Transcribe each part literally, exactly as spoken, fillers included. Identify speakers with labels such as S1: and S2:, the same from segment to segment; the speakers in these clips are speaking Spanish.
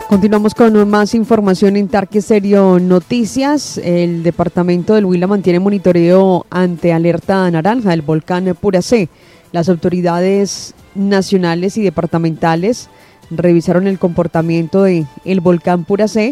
S1: Continuamos con más información en Tarque Estéreo Noticias. El departamento del Huila mantiene monitoreo ante alerta naranja del volcán Puracé. Las autoridades nacionales y departamentales revisaron el comportamiento del volcán Puracé.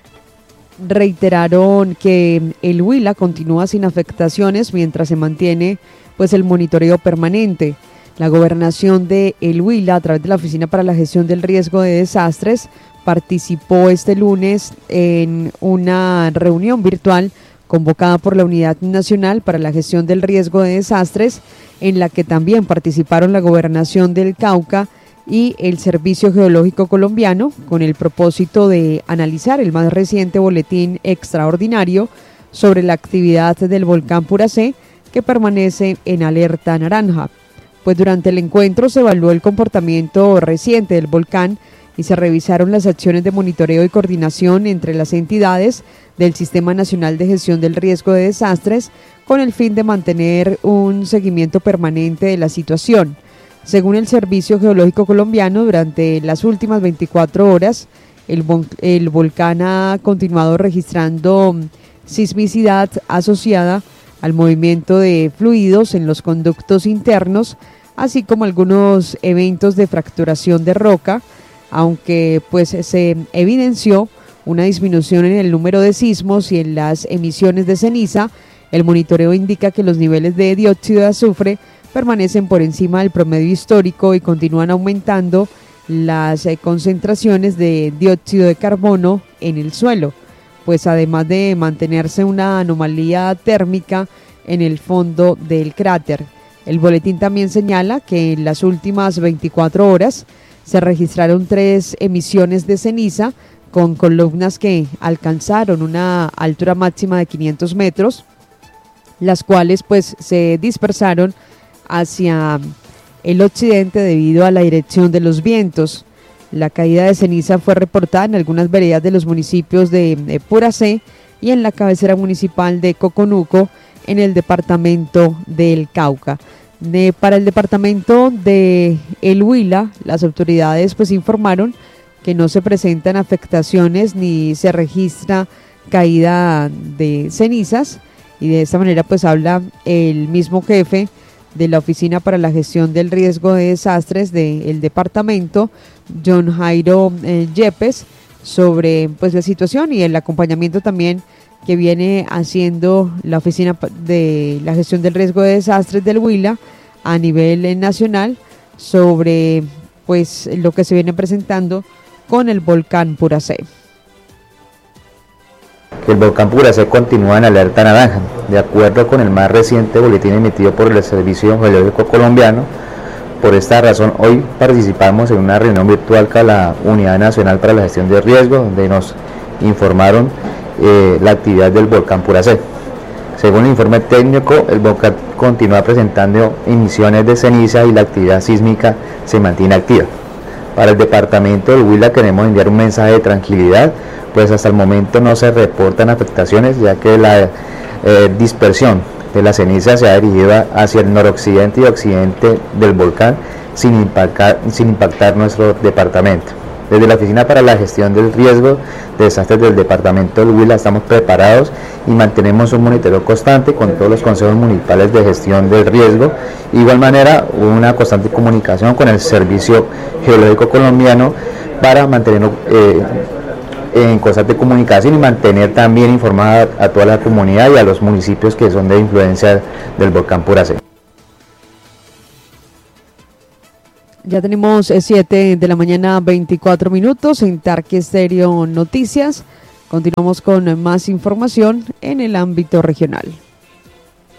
S1: Reiteraron que el Huila continúa sin afectaciones mientras se mantiene pues el monitoreo permanente. La gobernación de El Huila, a través de la Oficina para la Gestión del Riesgo de Desastres, participó este lunes en una reunión virtual convocada por la Unidad Nacional para la Gestión del Riesgo de Desastres, en la que también participaron la Gobernación del Cauca y el Servicio Geológico Colombiano, con el propósito de analizar el más reciente boletín extraordinario sobre la actividad del volcán Puracé, que permanece en alerta naranja. Pues durante el encuentro se evaluó el comportamiento reciente del volcán y se revisaron las acciones de monitoreo y coordinación entre las entidades del Sistema Nacional de Gestión del Riesgo de Desastres, con el fin de mantener un seguimiento permanente de la situación. Según el Servicio Geológico Colombiano, durante las últimas veinticuatro horas, el, el volcán ha continuado registrando sismicidad asociada al movimiento de fluidos en los conductos internos, así como algunos eventos de fracturación de roca, aunque pues se evidenció una disminución en el número de sismos y en las emisiones de ceniza. El monitoreo indica que los niveles de dióxido de azufre permanecen por encima del promedio histórico y continúan aumentando las eh, concentraciones de dióxido de carbono en el suelo, pues además de mantenerse una anomalía térmica en el fondo del cráter. El boletín también señala que en las últimas veinticuatro horas se registraron tres emisiones de ceniza con columnas que alcanzaron una altura máxima de quinientos metros, las cuales pues se dispersaron hacia el occidente debido a la dirección de los vientos. La caída de ceniza fue reportada en algunas veredas de los municipios de, de Puracé y en la cabecera municipal de Coconuco, en el departamento del Cauca. De, para el departamento de El Huila, las autoridades pues informaron que no se presentan afectaciones ni se registra caída de cenizas, y de esta manera pues habla el mismo jefe de la Oficina para la Gestión del Riesgo de Desastres del departamento, John Jairo eh, Yepes, sobre pues la situación y el acompañamiento también que viene haciendo la Oficina de la Gestión del Riesgo de Desastres del Huila a nivel nacional sobre pues lo que se viene presentando con el volcán Puracé.
S2: El volcán Puracé continúa en alerta naranja. De acuerdo con el más reciente boletín emitido por el Servicio Geológico Colombiano, por esta razón hoy participamos en una reunión virtual con la Unidad Nacional para la Gestión de Riesgo, donde nos informaron eh, la actividad del volcán Puracé. Según el informe técnico, el volcán continúa presentando emisiones de ceniza y la actividad sísmica se mantiene activa. Para el departamento del Huila queremos enviar un mensaje de tranquilidad, pues hasta el momento no se reportan afectaciones, ya que la eh, dispersión de la ceniza se ha dirigido hacia el noroccidente y occidente del volcán sin impactar, sin impactar nuestro departamento. Desde la Oficina para la Gestión del Riesgo de Desastres del departamento del Huila estamos preparados y mantenemos un monitoreo constante con todos los consejos municipales de gestión del riesgo. De igual manera, una constante comunicación con el Servicio Geológico Colombiano para mantenernos eh, en constante comunicación y mantener también informada a toda la comunidad y a los municipios que son de influencia del volcán Puracé.
S1: Ya tenemos siete de la mañana, veinticuatro minutos en Tarque Estéreo Noticias. Continuamos con más información en el ámbito regional.